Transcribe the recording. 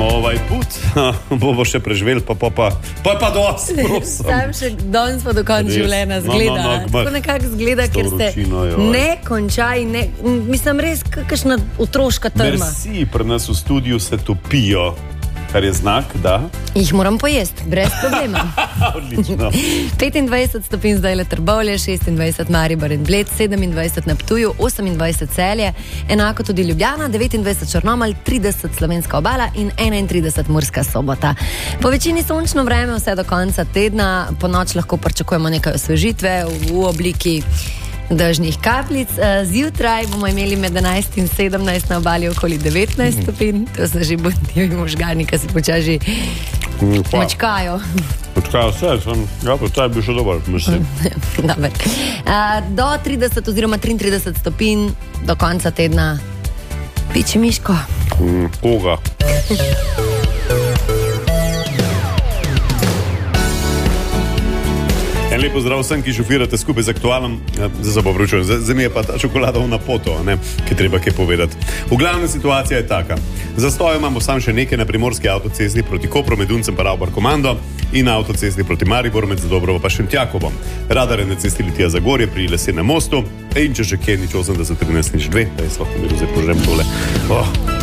gremo ovaj put, bomo še preživeli, pa dosti, prosim. Sam še danes pa do konca življenja zgleda. Tako nekako zgleda, ker se ne konča in ne, mislim res kakšna otroška trma. Merci, pri nas v studiu se topijo, kar je znak, da... Jih moram pojesti, brez problema. Odlično. 25 stopinj zdaj le Trbovlje, 26 Maribor in Bled, 27 na Ptuju, 28 Celje, enako tudi Ljubljana, 29 Črnomelj, 30 Slovenska obala in 31 Murska Sobota. Po večini sončno vreme vse do konca tedna, po noč lahko pričakujemo nekaj osvežitve v obliki dežnih kapljic. Zjutraj bomo imeli med 11 in 17 na obali okoli 19 stopinj. To so že budnjevi možgani, ki se počasi močkajo. Močkajo vse, ta je bil še dober, mislim. Do 30 oziroma 33 stopinj do konca tedna piči Miško. Koga? En lepo zdrav vsem, ki šofirate skupaj z Aktualom. Zdaj mi je pa ta čokolada na poto, ki treba kaj povedati. V glavnem situacija je taka. Zastoj imamo sam še nekaj na primorski avtocesti proti Kopru med Uncem pa Ravbar Komando in na avtocesti proti Mariboru med Zadobrovo pa Šentjakovom. Radar je na cesti Litija Zagorje pri Lesenem mostu in če še kje nič 80 13 nič 2, da je sploh ne zdaj požrem tole.